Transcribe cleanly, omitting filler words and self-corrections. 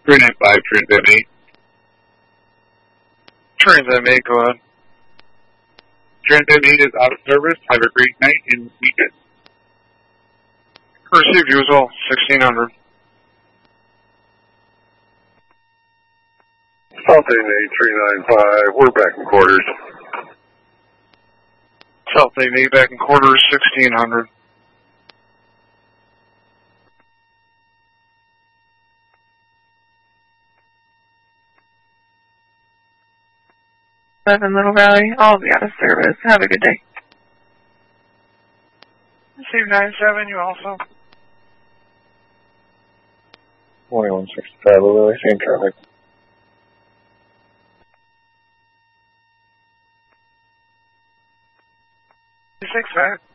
395, Transat 8. Transat 8, go ahead. Transat 8 is out of service. Have a great night and weekend. Receive you as well, 1600. South 88395, we're back in quarters. South 88 back in quarters, 1600. Little Valley, I'll be out of service. Have a good day. Receive 97, you also. 2165, Lily, same traffic. 6 back.